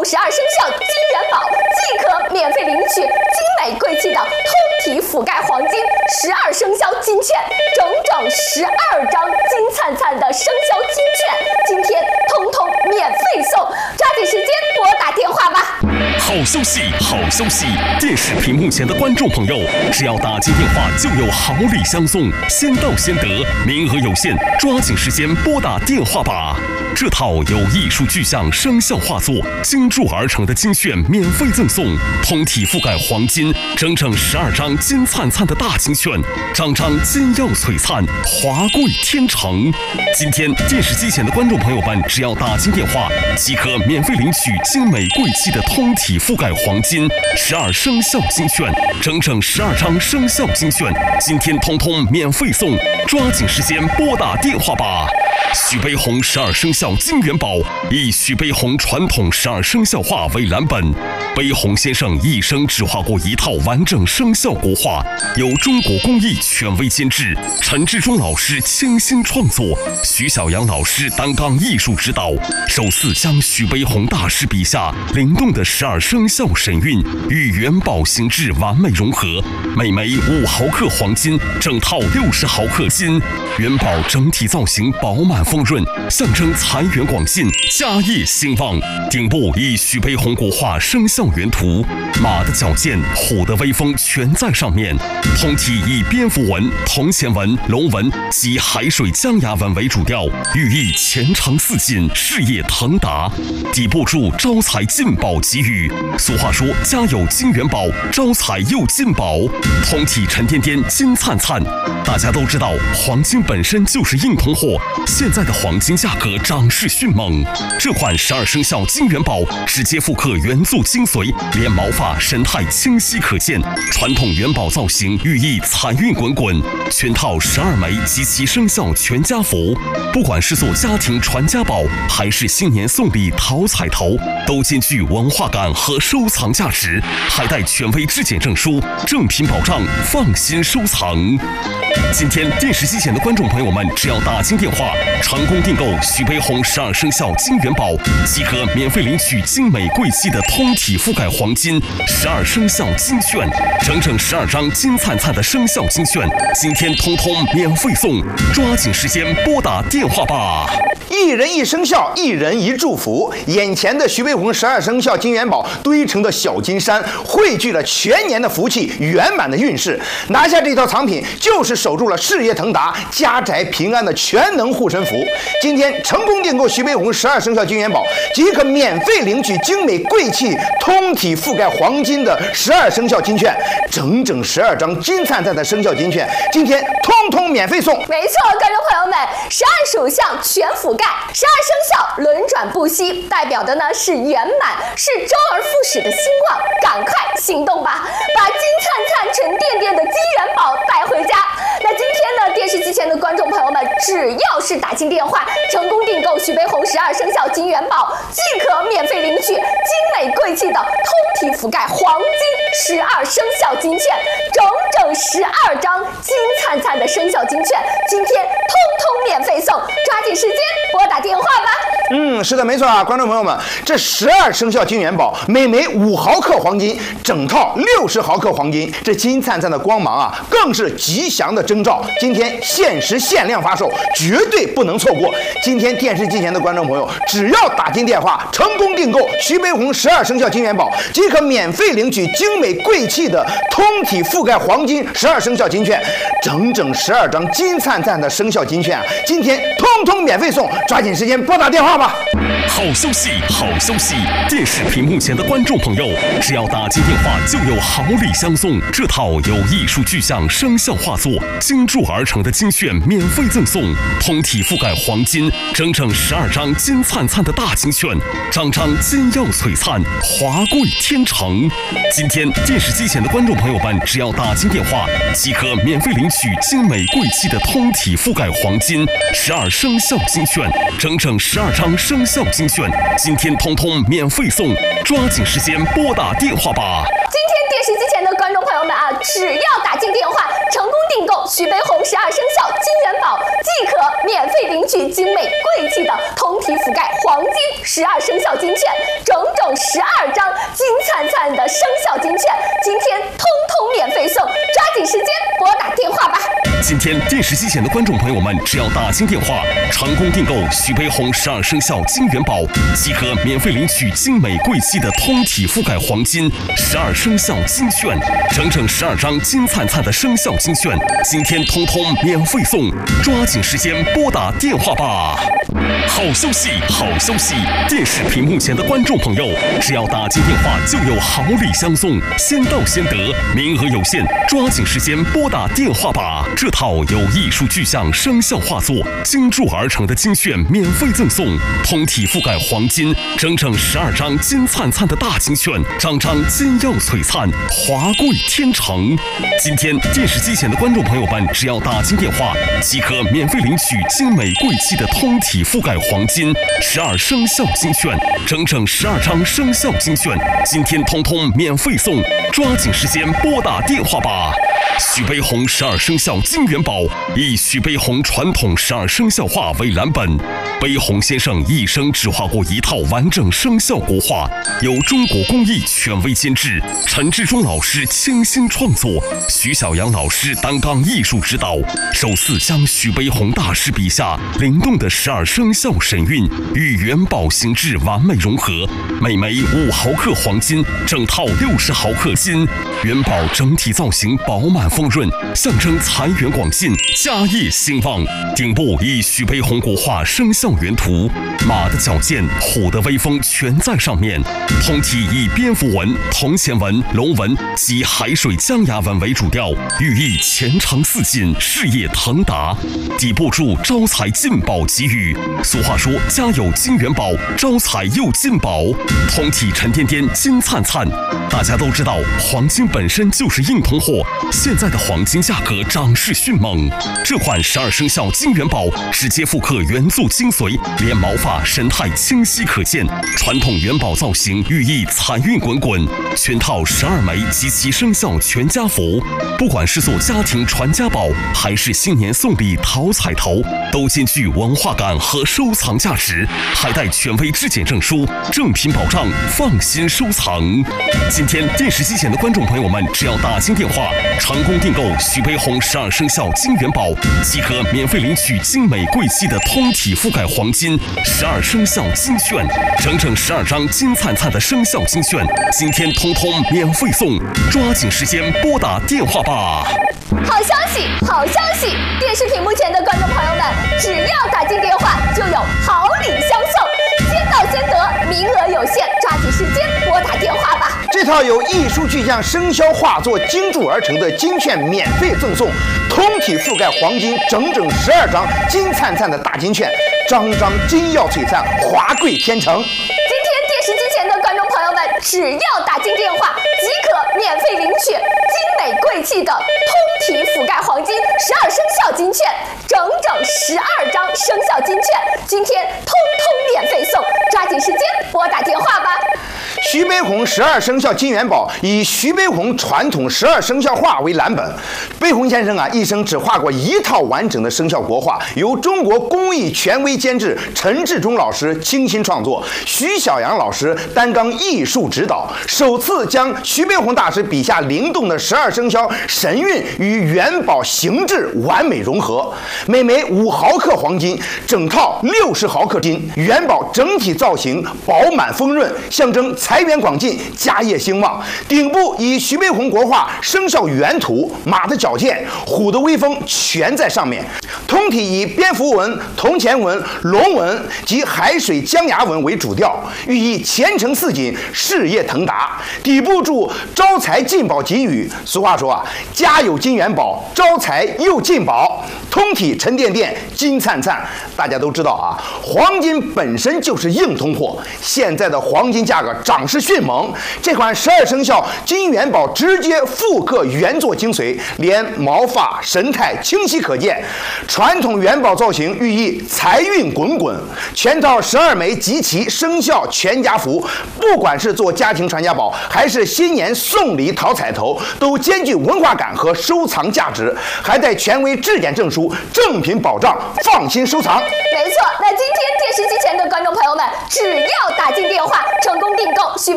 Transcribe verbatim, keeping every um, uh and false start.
十二生肖金元宝，即可免费领取精美贵气的通体覆盖黄金十二生肖金券，整整十二张金灿灿的生肖金券，今天通通免费送，抓紧时间拨打电话吧。 好消息，好消息！电视屏幕前的观众朋友，只要打进电话就有好礼相送，先到先得，名额有限，抓紧时间拨打电话吧。这套由艺术具象生肖画作精铸而成的金券免费赠送，通体覆盖黄金，整整十二张金灿灿的大金券，张张金耀璀璨，华贵天成。今天电视机前的观众朋友们，只要打进电话，即可免费领取精美贵气的通体覆盖黄金十二生肖金券，整整十二张生肖金券，今天通通免费送，抓紧时间拨打电话吧。许悲鸿十二生肖金元宝以许悲鸿传统十二生肖画为蓝本，悲鸿先生一生只画过一套完整生肖国画，由中国工艺权威监制，陈志忠老师倾心创作，徐小阳老师担纲艺术指导，首次将许悲鸿大师笔下灵动的十二生肖神韵与元宝形制完美融合，每枚五毫克黄金，整套六十毫克金，元宝整体造型饱满丰润，象征财源广进，家业兴旺。顶部以许悲鸿国画生肖原图，马的矫健，虎的威风全在上面。通体以蝙蝠纹、铜钱纹、龙纹及海水江崖纹为主调，寓意前程似锦，事业腾达。底部注招财进宝吉语，俗话说家有金元宝，招财又进宝。通体沉甸甸，金灿灿。大家都知道，黄金本身就是硬通货，现在的黄金价格涨势迅猛。这款十二生肖金元宝直接复刻原作精髓，连毛发神态清晰可见，传统元宝造型寓意财运滚滚。全套十二枚及其生肖全家福，不管是做家庭传家宝，还是新年送礼讨彩头，都兼具文化感和收藏价值，还带权威质检证书，正品保障，放心收藏。今天电视机前的观众朋友们，只要打进电话，成功订购许悲鸿十二生肖金元宝，即可免费领取精美贵气的通体覆盖黄金十二生肖金券，整整十二张金灿灿的生肖金券，今天通通免费送，抓紧时间拨打电话吧。 一人一生肖，一人一祝福。眼前的徐悲鸿十二生肖金元宝堆成的小金山，汇聚了全年的福气，圆满的运势。拿下这套藏品，就是守住了事业腾达、家宅平安的全能护身符。今天成功订购徐悲鸿十二生肖金元宝，即可免费领取精美贵气、通体覆盖黄金的十二生肖金券，整整十二张金灿灿的生肖金券，今天通通免费送。 没错，观众朋友们，十二属相全覆盖，十二生肖轮转不息，代表的呢是圆满，是周而复始的兴旺。赶快行动吧，把金灿灿、沉甸甸的金元宝带回家。那今天呢，电视机前的观众朋友们，只要是打进电话，成功订购徐悲鸿十二生肖金元宝，即可免费领取精美贵气的通体覆盖黄金十二生肖金券，整整十二张金灿灿的生肖金券，今天通通免费送，抓紧时间拨打电话吧。 嗯，是的，没错啊，观众朋友们，这十二生肖金元宝每枚五毫克黄金，整套六十毫克黄金，这金灿灿的光芒啊，更是吉祥的征兆。今天限时限量发售，绝对不能错过。今天电视机前的观众朋友，只要打进电话，成功订购徐悲鸿十二生肖金元宝，即可免费领取精美贵气的通体覆盖黄金十二生肖金券，整整十二张金灿灿的生肖金券啊，今天通通免费送，抓紧时间拨打电话吧。 好消息，好消息！电视屏幕前的观众朋友，只要打进电话就有好礼相送。这套由艺术具象生肖画作精铸而成的金券免费赠送，通体覆盖黄金，整整十二张金灿灿的大金券，张张金耀璀璨，华贵天成。今天电视机前的观众朋友们，只要打进电话，即可免费领取精美贵气的通体覆盖黄金十二生肖金券，整整十二张生肖金券，今天通通免费送，抓紧时间拨打电话吧。 今天电视机前的观众朋友们啊，只要打进电话，成功订购徐悲鸿十二生肖金元宝，即可免费领取精美贵气的通体覆盖黄金十二生肖金券，整整十二灿的生肖金券，今天通通免费送，抓紧时间拨打电话吧。 今天电视机前的观众朋友们，只要打进电话，成功订购徐悲鸿十二生肖金元宝，即可免费领取精美贵气的通体覆盖黄金十二生肖金券，整整十二张金灿灿的生肖金券，今天通通免费送，抓紧时间拨打电话吧。好消息，好消息！电视屏幕前的观众朋友，只要打进电话，就有好礼相送，先到先得，名额有限，抓紧时间拨打电话吧。这套由艺术具象生肖画作精铸而成的金券免费赠送，通体覆盖黄金，整整十二张金灿灿的大金券，张张金耀璀璨，华贵天成。今天电视机前的观众朋友们，只要打进电话，即可免费领取精美贵气的通体覆盖黄金十二生肖金券，整整十二张生肖金券，今天通通免费送，抓紧时间拨打电话吧。徐悲鸿十二生肖金元宝以徐悲鸿传统十二生肖画为蓝本，悲鸿先生一生只画过一套完整生肖国画，由中国工艺权威监制，陈志忠老师倾心创作，徐小阳老师担纲艺术指导，首次将徐悲鸿大师笔下灵动的十二生肖神韵与元宝形制完美融合，每枚五毫克黄金，整套六十毫克金，元宝整体造型饱满丰润，象征财源广进，家业兴旺。顶部以徐悲鸿国画生肖原图，马的矫健，虎的威风全在上面。通体以蝙蝠纹、铜钱纹、龙纹及海水江崖纹为主调，寓意前程似锦，事业腾达。底部注招财进宝吉语，俗话说家有金元宝，招财又进宝。通体沉甸甸，金灿灿。大家都知道，黄金本身就是硬通货，现在的黄金价格涨势迅猛。这款十二生肖金元宝直接复刻元素精髓，连毛发神态清晰可见，传统元宝造型寓意财运滚滚。全套十二枚及其生肖全家福，不管是做家庭传家宝，还是新年送礼讨彩头，都兼具文化感和收藏价值，还带权威质检证书，正品保障，放心收藏。今天电视机前的观众朋友们，只要打进电话，成功订购徐悲鸿十二生肖金元宝，即可免费领取精美贵气的通体覆盖黄金十二生肖金券，整整十二张金灿灿的生肖金券，今天通通免费送，抓紧时间拨打电话吧。 好消息，好消息！电视屏幕前的观众朋友们，只要打进电话，就有好礼相送，先到先得，名额有限，抓紧时间拨打电话吧。 这套由艺术具象生肖画作精铸而成的金券免费赠送，通体覆盖黄金整整十二张金灿灿的大金券，张张金耀璀璨，华贵天成。 今天电视机前的观众朋友们，只要打进电话，即可免费领取精美贵气的通体覆盖黄金十二生肖金券，整整十二张生肖金券，今天通通免费送，抓紧时间拨打电话吧。 徐悲鸿十二生肖金元宝以徐悲鸿传统十二生肖画为蓝本，悲鸿先生啊一生只画过一套完整的生肖国画，由中国工艺权威监制陈志忠老师倾心创作，徐小阳老师担纲艺术指导，首次将徐悲鸿大师笔下灵动的十二生肖神韵与元宝形制完美融合，每枚五毫克黄金，整套六十毫克金，元宝整体造型饱满丰润，象征财源广进，家业兴旺。顶部以徐悲鸿国画生肖原图，马的矫健，虎的威风全在上面。通体以蝙蝠纹、铜钱纹、龙纹及海水江崖纹为主调，寓意前程似锦，事业腾达。底部注招财进宝吉语，俗话说啊，家有金元宝，招财又进宝。通体沉甸甸，金灿灿。大家都知道啊，黄金本身就是硬通货，现在的黄金价格涨势迅猛。这款十二生肖金元宝直接复刻原作精髓，连毛发神态清晰可见。传统元宝造型寓意财运滚滚，全套十二枚集齐生肖全家福，不管是做家庭传家宝，还是新年送礼讨彩头，都兼具文化感和收藏价值，还带权威质检证书，正品保障，放心收藏。 没错，那今天电视机前的观众朋友们，只要打进电话，成功订购徐